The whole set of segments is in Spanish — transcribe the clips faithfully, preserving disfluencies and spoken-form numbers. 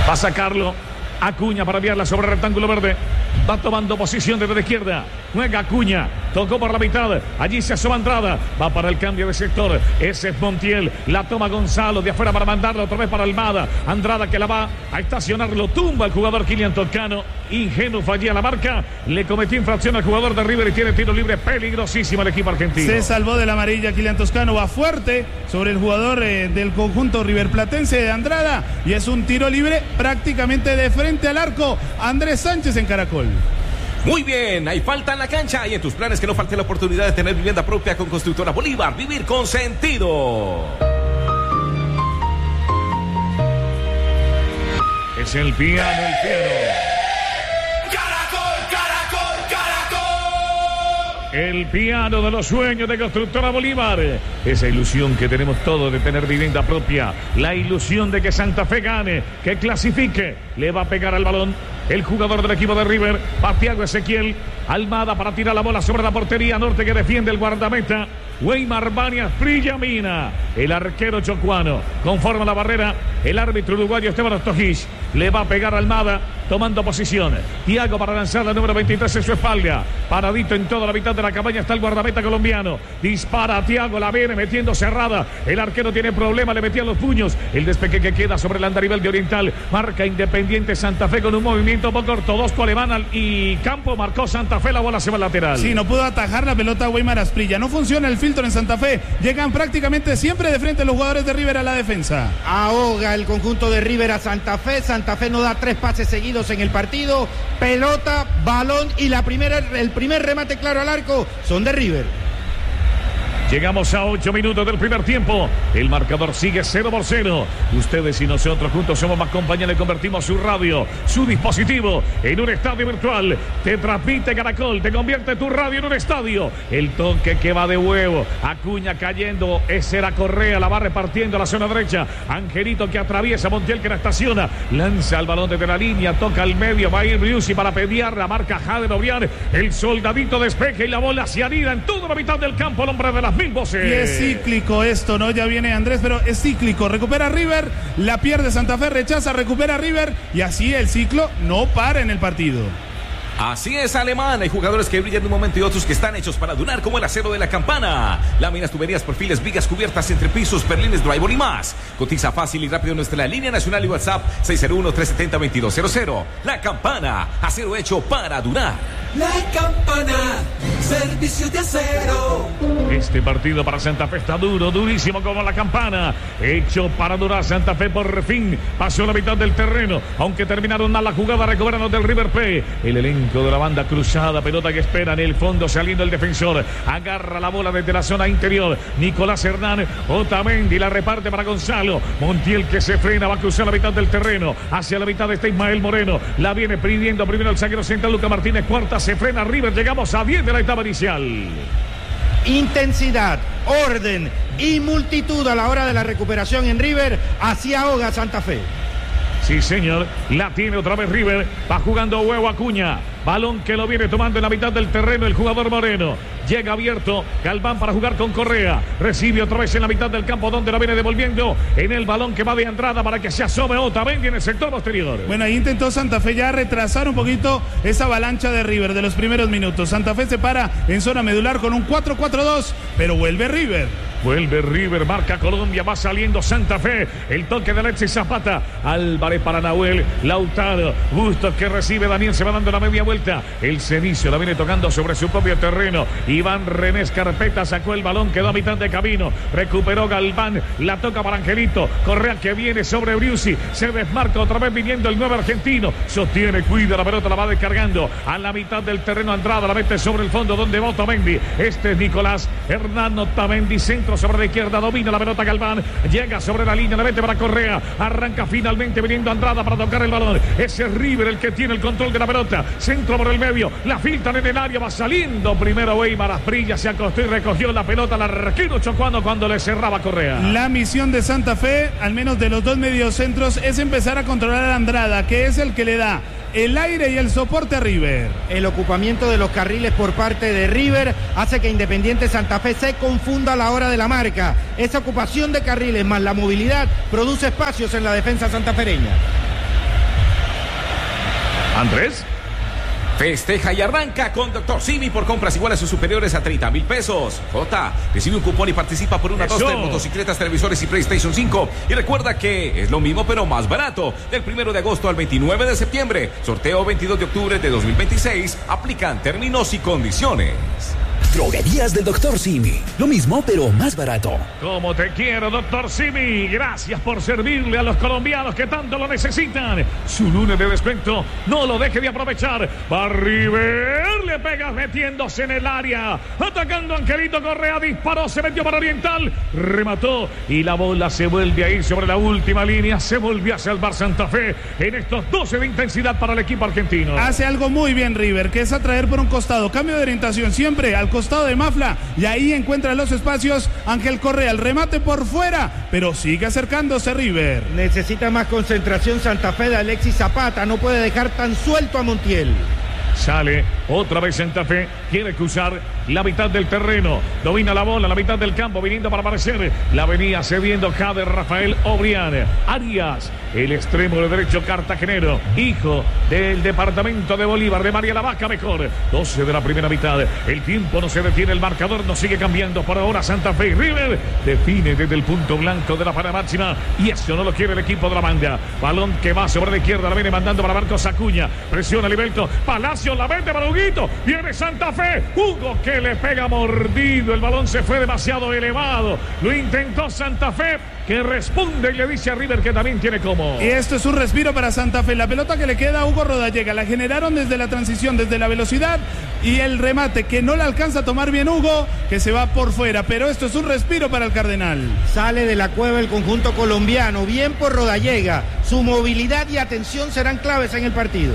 Va a sacarlo Acuña para enviarla sobre el rectángulo verde. Va tomando posición desde la izquierda. Juega Acuña. Tocó por la mitad. Allí se asoma Andrada. Va para el cambio de sector. Ese es Montiel. La toma Gonzalo de afuera para mandarla otra vez para Almada. Andrada que la va a estacionar. Lo tumba el jugador Kylian Toscano. Ingenuo fallía la marca. Le cometió infracción al jugador de River y tiene tiro libre peligrosísimo el equipo argentino. Se salvó de la amarilla Kylian Toscano. Va fuerte sobre el jugador eh, del conjunto riverplatense de Andrada. Y es un tiro libre prácticamente de frente al arco. Andrés Sánchez en Caracol. Muy bien, hay falta en la cancha y en tus planes que no falte la oportunidad de tener vivienda propia con Constructora Bolívar. Vivir con sentido. Es el piano, el piano. El piano de los sueños de Constructora Bolívar. Esa ilusión que tenemos todos de tener vivienda propia. La ilusión de que Santa Fe gane, que clasifique. Le va a pegar al balón el jugador del equipo de River, Thiago Ezequiel. Almada para tirar la bola sobre la portería norte que defiende el guardameta Weimar Banias Brillamina. El arquero chocuano conforma la barrera. El árbitro uruguayo Esteban Ostojich le va a pegar a Almada tomando posición. Thiago para lanzar la número veintitrés en su espalda. Paradito en toda la mitad de la cabaña está el guardameta colombiano. Dispara a Thiago, la viene metiendo cerrada. El arquero tiene problema, le metía los puños. El despeque que queda sobre el andarivel de Oriental. Marca Independiente Santa Fe con un movimiento poco ortodoxo alemán y campo. Marcó Santa Fe, la bola se va al lateral. Sí, no pudo atajar la pelota Weimar Asprilla. No funciona el filtro en Santa Fe. Llegan prácticamente siempre de frente los jugadores de River a la defensa. Ahoga el conjunto de River a Santa Fe. Santa Fe no da tres pases seguidos en el partido. Pelota, balón y la primera, el primer remate claro al arco son de River. Llegamos a ocho minutos del primer tiempo. El marcador sigue cero por cero. Ustedes y nosotros juntos somos más compañía. Le convertimos su radio, su dispositivo en un estadio virtual. Te transmite Caracol, te convierte tu radio en un estadio. El toque que va de huevo. Acuña cayendo. Ese era Correa, la va repartiendo a la zona derecha. Angelito que atraviesa, Montiel que la estaciona. Lanza el balón desde la línea, toca al medio. Va a ir Riusi para pelear. La marca Jader Oviar. El soldadito despeje y la bola se anida en toda la mitad del campo. El hombre de las mil voces. Y es cíclico esto, ¿no? Ya viene Andrés, pero es cíclico. Recupera River, la pierde Santa Fe, rechaza, recupera River y así el ciclo no para en el partido. Así es, Alemán. Hay jugadores que brillan de un momento y otros que están hechos para durar, como el acero de la Campana. Láminas, tuberías, perfiles, vigas, cubiertas, entrepisos, perlines, drywall y más. Cotiza fácil y rápido en nuestra línea nacional y WhatsApp seis cero uno, tres siete cero, dos dos cero cero. La Campana, acero hecho para durar. La Campana, servicio de acero. Este partido para Santa Fe está duro, durísimo como la Campana. Hecho para durar. Santa Fe por fin pasó la mitad del terreno. Aunque terminaron mal la jugada, recuperaron del River Plate. El elenco de la banda cruzada, pelota que espera en el fondo, saliendo el defensor. Agarra la bola desde la zona interior. Nicolás Hernán, Otamendi la reparte para Gonzalo. Montiel que se frena, va a cruzar la mitad del terreno. Hacia la mitad está Ismael Moreno. La viene pidiendo primero el zaguero central Luca Martínez. Cuarta, se frena River. Llegamos a diez de la etapa inicial. Intensidad, orden y multitud a la hora de la recuperación en River. Así ahoga Santa Fe. Sí, señor. La tiene otra vez River. Va jugando huevo Acuña. Balón que lo viene tomando en la mitad del terreno el jugador Moreno. Llega abierto Galván para jugar con Correa. Recibe otra vez en la mitad del campo donde la viene devolviendo en el balón que va de entrada para que se asome Otamendi en el sector posterior. Bueno, ahí intentó Santa Fe ya retrasar un poquito esa avalancha de River de los primeros minutos. Santa Fe se para en zona medular con un cuatro cuatro dos, pero vuelve River. Vuelve River, marca Colombia, va saliendo Santa Fe. El toque de Alexis Zapata. Álvarez para Nahuel, Lautaro. Bustos que recibe Daniel, se va dando la media vuelta. El Cenicio la viene tocando sobre su propio terreno. Iván René Escarpeta sacó el balón, quedó a mitad de camino. Recuperó Galván, la toca para Angelito. Correa que viene sobre Briusi. Se desmarca otra vez viniendo el nuevo argentino. Sostiene, cuida la pelota, la va descargando. A la mitad del terreno Andrada la mete sobre el fondo donde va Otamendi. Este es Nicolás Hernán Otamendi, centro sobre la izquierda, domina la pelota Galván, llega sobre la línea, la mete para Correa, arranca finalmente viniendo Andrada para tocar el balón. Ese es River el que tiene el control de la pelota, centro por el medio, la filtran en el área, va saliendo primero Weimar Asprilla, se acostó y recogió la pelota, la arquero chocuando cuando le cerraba Correa. La misión de Santa Fe, al menos de los dos mediocentros, es empezar a controlar a Andrada, que es el que le da el aire y el soporte a River. El ocupamiento de los carriles por parte de River hace que Independiente Santa Fe se confunda a la hora de la marca. Esa ocupación de carriles más la movilidad produce espacios en la defensa santafereña. Andrés. Festeja y arranca con Doctor Simi por compras iguales o superiores a treinta mil pesos. J, recibe un cupón y participa por una Eso. dos de motocicletas, televisores y PlayStation cinco. Y recuerda que es lo mismo pero más barato. Del primero de agosto al veintinueve de septiembre. Sorteo veintidós de octubre de dos mil veintiséis. Aplican términos y condiciones. Droguerías del Doctor Simi. Lo mismo, pero más barato. Como te quiero, Doctor Simi. Gracias por servirle a los colombianos que tanto lo necesitan. Su lunes de descuento, no lo deje de aprovechar. Va River, le pegas metiéndose en el área. Atacando Angelito Correa, disparó, se metió para Oriental. Remató y la bola se vuelve a ir sobre la última línea. Se volvió a salvar Santa Fe en estos doce de intensidad para el equipo argentino. Hace algo muy bien River, que es atraer por un costado. Cambio de orientación siempre al costado de Mafla y ahí encuentra los espacios Ángel Correa, el remate por fuera, pero sigue acercándose River. Necesita más concentración Santa Fe de Alexis Zapata, no puede dejar tan suelto a Montiel. Sale otra vez Santa Fe, quiere cruzar la mitad del terreno, domina la bola, la mitad del campo, viniendo para aparecer, la venía cediendo Jader Rafael Obrián. Arias, el extremo de derecho cartagenero, hijo del departamento de Bolívar, de María la Vaca mejor. doce de la primera mitad, el tiempo no se detiene, el marcador no sigue cambiando. Por ahora Santa Fe y River define desde el punto blanco de la para máxima y eso no lo quiere el equipo de la banda. Balón que va sobre la izquierda, la viene mandando para Marcos Acuña, presiona Libelto, Palacio la vende para Huguito, viene Santa Fe, Hugo que le pega mordido, el balón se fue demasiado elevado, lo intentó Santa Fe, que responde y le dice a River que también tiene como. Y esto es un respiro para Santa Fe, la pelota que le queda a Hugo Rodallega, la generaron desde la transición, desde la velocidad y el remate que no le alcanza a tomar bien Hugo, que se va por fuera, pero esto es un respiro para el Cardenal. Sale de la cueva el conjunto colombiano, bien por Rodallega, su movilidad y atención serán claves en el partido.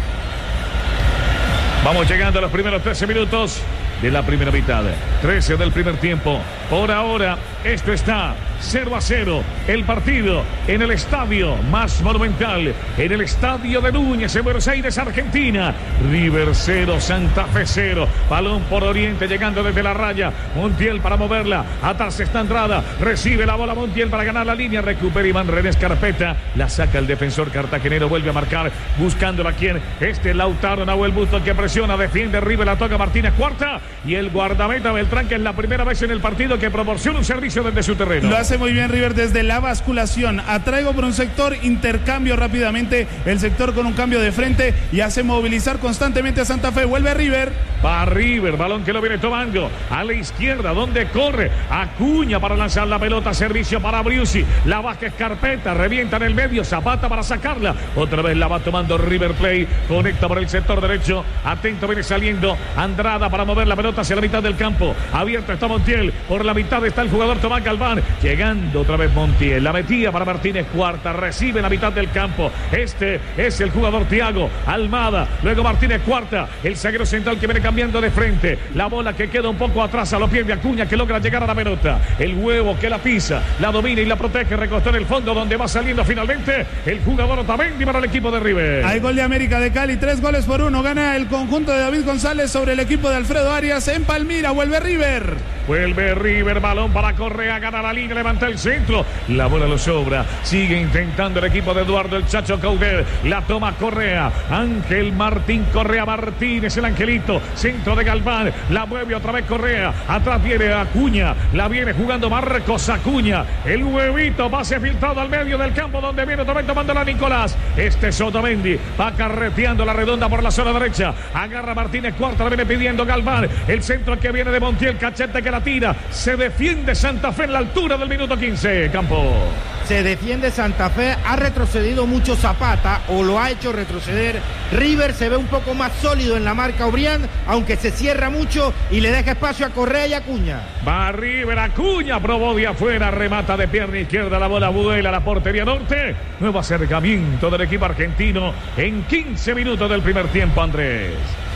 Vamos llegando a los primeros trece minutos de la primera mitad, trece del primer tiempo. Por ahora, esto está cero a cero. El partido en el estadio más monumental, en el estadio de Núñez, en Buenos Aires, Argentina. River cero, Santa Fe cero. Balón por Oriente, llegando desde la raya. Montiel para moverla. Atrás está Andrada. Recibe la bola Montiel para ganar la línea. Recupera Iván René Carpeta. La saca el defensor cartagenero. Vuelve a marcar. Buscándola quien. Este Lautaro Nahuel Busto que presiona. Defiende River. La toca Martínez Cuarta. Y el guardameta Beltrán, que es la primera vez en el partido que proporciona un servicio desde su terreno. Lo hace muy bien River desde la basculación. Atraigo por un sector, intercambio rápidamente el sector con un cambio de frente y hace movilizar constantemente a Santa Fe. Vuelve a River. Va River, balón que lo viene tomando a la izquierda, donde corre Acuña para lanzar la pelota, servicio para Briusi, la baja Escarpeta, revienta en el medio, Zapata para sacarla, otra vez la va tomando River Plate, conecta por el sector derecho, atento viene saliendo Andrada para mover la pelota hacia la mitad del campo, abierto está Montiel, por la mitad está el jugador Tomás Galván, llegando otra vez Montiel, la metía para Martínez Cuarta, recibe la mitad del campo, este es el jugador Thiago Almada, luego Martínez Cuarta, el zaguero central que viene cambiando de frente, la bola que queda un poco atrás a los pies de Acuña que logra llegar a la pelota, el huevo que la pisa, la domina y la protege, recostó en el fondo donde va saliendo finalmente el jugador Otamendi para el equipo de River. Hay gol de América de Cali, tres goles por uno, gana el conjunto de David González sobre el equipo de Alfredo Arias en Palmira, vuelve River. Vuelve River, balón para Correa, gana la línea, levanta el centro, la bola lo sobra, sigue intentando el equipo de Eduardo el Chacho Coudet, la toma Correa, Ángel Martín Correa Martínez, el angelito, centro de Galván, la mueve otra vez Correa, atrás viene Acuña, la viene jugando Marcos Acuña, el huevito, pase filtrado al medio del campo donde viene otra vez tomándola Nicolás, este es Otamendi, va carreteando la redonda por la zona derecha, agarra Martínez Cuarta, la viene pidiendo Galván, el centro que viene de Montiel, cachete que la tira, se defiende Santa Fe en la altura del minuto quince, campo. Se defiende Santa Fe, ha retrocedido mucho Zapata o lo ha hecho retroceder. River se ve un poco más sólido en la marca Obrián, aunque se cierra mucho y le deja espacio a Correa y Acuña. Va River, Acuña, probó de afuera, remata de pierna izquierda, la bola vuela a la portería norte. Nuevo acercamiento del equipo argentino en quince minutos del primer tiempo, Andrés.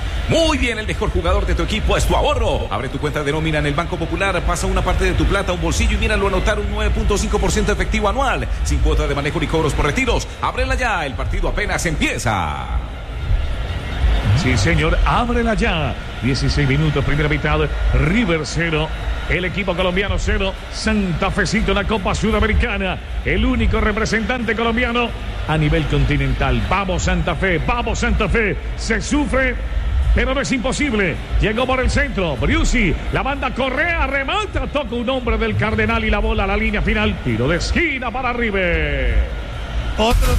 Muy bien, el mejor jugador de tu equipo es tu ahorro. Abre tu cuenta de nómina en el Banco Popular, pasa una parte de tu plata a un bolsillo y míralo anotar un nueve punto cinco por ciento efectivo anual, sin cuota de manejo ni cobros por retiros. Ábrela ya, el partido apenas empieza. Sí, señor, ábrela ya. dieciséis minutos, primera mitad, River cero, el equipo colombiano cero. Santa Fecito en la Copa Sudamericana. El único representante colombiano a nivel continental. Vamos Santa Fe, vamos Santa Fe. Se sufre, pero no es imposible. Llegó por el centro. Briusi, la banda Correa, remata, toca un hombre del Cardenal y la bola a la línea final. Tiro de esquina para River. Otro,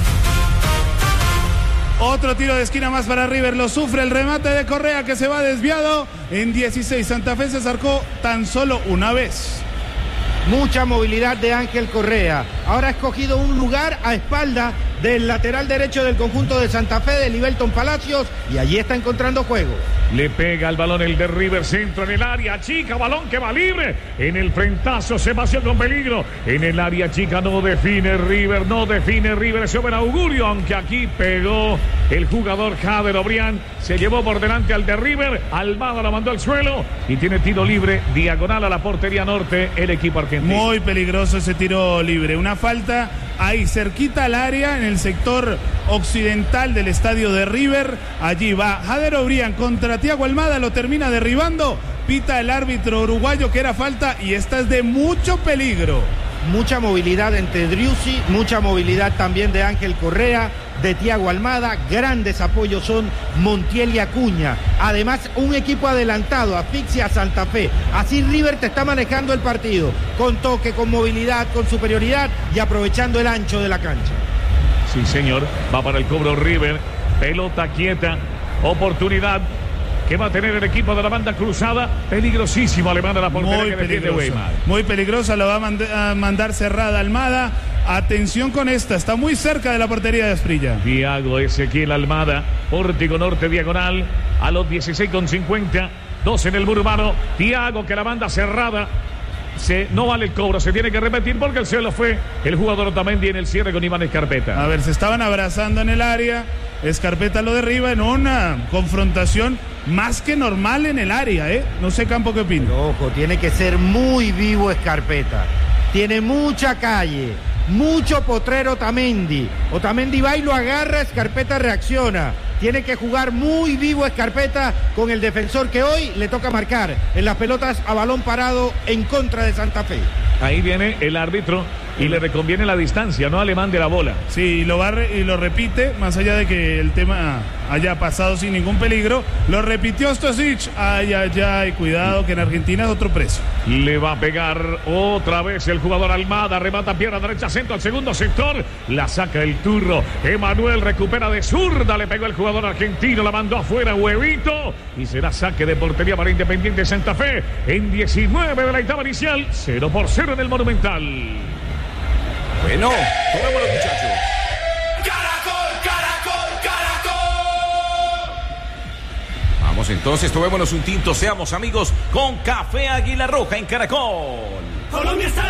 otro tiro de esquina más para River. Lo sufre el remate de Correa que se va desviado. En dieciséis, Santa Fe se acercó tan solo una vez. Mucha movilidad de Ángel Correa. Ahora ha escogido un lugar a espalda del lateral derecho del conjunto de Santa Fe, de Livelton Palacios, y allí está encontrando juego. Le pega el balón el de River, centro en el área chica, balón que va libre. En el frentazo se paseó con peligro. En el área chica no define River, no define River. Ese buen augurio, aunque aquí pegó el jugador Jader Obrián. Se llevó por delante al de River. Almada lo mandó al suelo y tiene tiro libre diagonal a la portería norte el equipo argentino. Muy peligroso ese tiro libre. Una falta ahí cerquita al área en el sector occidental del estadio de River. Allí va Jader Obrián contra Thiago Almada, lo termina derribando. Pita el árbitro uruguayo que era falta y esta es de mucho peligro. Mucha movilidad entre Driussi, mucha movilidad también de Ángel Correa, de Thiago Almada. Grandes apoyos son Montiel y Acuña. Además, un equipo adelantado, asfixia a Santa Fe. Así River te está manejando el partido, con toque, con movilidad, con superioridad y aprovechando el ancho de la cancha. Sí, señor, va para el cobro River, pelota quieta, oportunidad que va a tener el equipo de la banda cruzada. Peligrosísimo Alemán a la portería. Muy que defiende Weimar. Muy peligrosa, lo va a, mand a mandar cerrada Almada. Atención con esta, está muy cerca de la portería de Asprilla. Thiago Ezequiel Almada, pórtico norte diagonal, a los dieciséis con cincuenta, dos en el Burbano. Thiago que la banda cerrada. Se, no vale el cobro, se tiene que repetir porque el suelo fue el jugador Otamendi en el cierre con Iván Escarpeta. A ver, se estaban abrazando en el área. Escarpeta lo derriba en una confrontación más que normal en el área, ¿eh? No sé, Campo, qué opina. Ojo, tiene que ser muy vivo Escarpeta. Tiene mucha calle, mucho potrero Otamendi. Otamendi va y lo agarra, Escarpeta reacciona. Tiene que jugar muy vivo Escarpeta con el defensor que hoy le toca marcar en las pelotas a balón parado en contra de Santa Fe. Ahí viene el árbitro y le reconviene la distancia, no Alemán de la bola. Sí, y lo, va y lo repite, más allá de que el tema haya pasado sin ningún peligro, lo repitió Stosic. Ay, ay, ay, cuidado que en Argentina es otro precio. Le va a pegar otra vez el jugador Almada, remata pierna derecha, centro al segundo sector, la saca el turro. Emanuel recupera de zurda, le pegó el jugador argentino, la mandó afuera, huevito, y será saque de portería para Independiente Santa Fe en diecinueve de la etapa inicial, cero por cero en el Monumental. Bueno, tomémoslo, muchachos. Caracol, caracol, caracol. Vamos entonces, tomémonos un tinto, seamos amigos con Café Águila Roja en Caracol. Colombia está